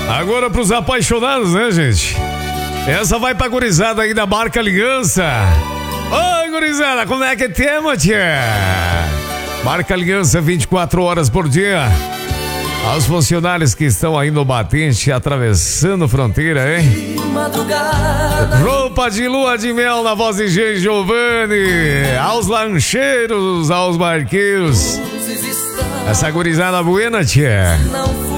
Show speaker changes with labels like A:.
A: Agora pros apaixonados, né, gente? Essa vai pra gurizada aí da marca Aliança. Ô, gurizada, como é que tema, tia? Marca Aliança 24 horas por dia. Aos funcionários que estão aí no batente, atravessando fronteira, hein? Roupa de lua de mel na voz de Jean Giovanni. Aos lancheiros, aos barqueiros. Essa gurizada buena, tia.